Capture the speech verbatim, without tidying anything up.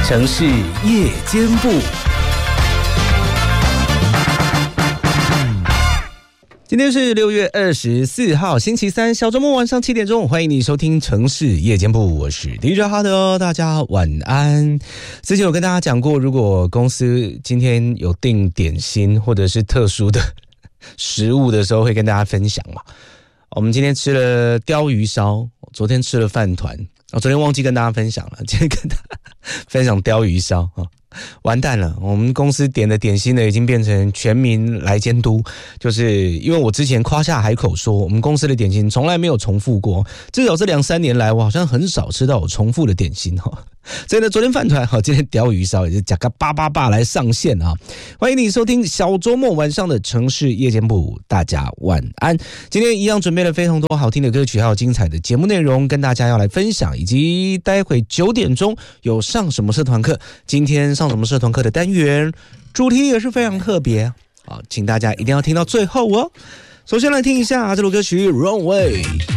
城市夜间部。今天是六月二十四号星期三，小周末晚上七点钟，欢迎你收听城市夜间部，我是 D J 哈德，大家晚安。之前有跟大家讲过，如果公司今天有订点心或者是特殊的食物的时候，会跟大家分享嘛。我们今天吃了鲷鱼烧，昨天吃了饭团，我昨天忘记跟大家分享了，今天跟大家分享鲷鱼烧啊。完蛋了，我们公司点的点心呢，已经变成全民来监督。就是因为我之前夸下海口说，我们公司的点心从来没有重复过，至少这两三年来，我好像很少吃到有重复的点心哈。所以呢，昨天饭团好，今天鲷鱼烧也是加个八八八来上线啊！欢迎你收听小周末晚上的城市夜间部，大家晚安。今天一样准备了非常多好听的歌曲，还有精彩的节目内容跟大家要来分享，以及待会九点钟有上什么社团课，今天上什么社团课的单元，主题也是非常特别，好，请大家一定要听到最后哦。首先来听一下这首歌曲《Wrong Way》。